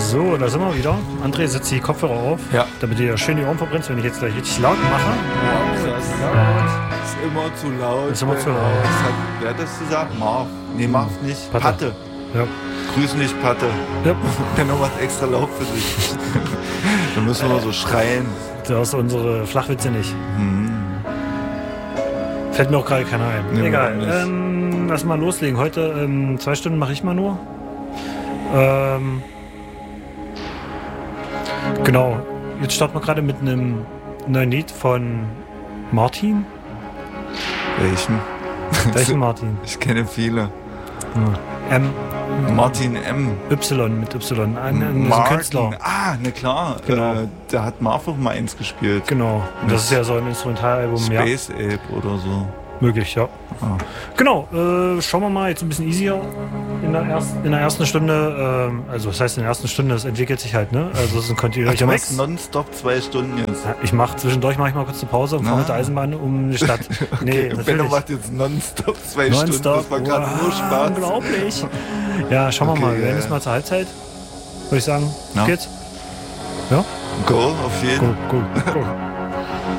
So, da sind wir wieder. André setzt die Kopfhörer auf, Ja. damit du dir schön die Ohren verbrennst, wenn ich jetzt gleich richtig laut mache. Das ist immer zu laut. Ist immer zu laut. Wer hat das gesagt? Marv. Nee, Marv nicht. Patte. Ja. Grüß nicht, Patte. Ja. Der noch was extra laut für dich. Da müssen wir so schreien. Du hast unsere Flachwitze nicht. Fällt mir auch gerade keiner ein. Nee, Egal. Lass mal loslegen. Heute 2 Stunden mache ich mal nur. Genau. Jetzt starten wir gerade mit einem neuen Lied von Martin. Welchen Martin? Ich kenne viele. M. Martin M. Y mit Y. Ein Künstler. Ah, ne klar. Genau. Der hat Marv auch mal eins gespielt. Genau. Und das ist ja so ein Instrumentalalbum. Space Ape oder so. Möglich, ja. Ah. Genau, schauen wir mal, jetzt ein bisschen easier in der ersten Stunde. Also das heißt in der ersten Stunde, das entwickelt sich halt, ne? Also es ist ein kontinuierlicher Du Mix. machst nonstop 2 Stunden jetzt. Ja, zwischendurch mache ich mal kurz eine Pause und fahre mit der Eisenbahn um die Stadt. Nee, Okay. Benno macht jetzt nonstop 2 Stunden. Das war gerade nur Spaß. Unglaublich. Ja, schauen wir mal. Wir werden jetzt mal zur Halbzeit. Würde ich sagen, Ja. geht's? Ja? Go, auf jeden Fall. Go.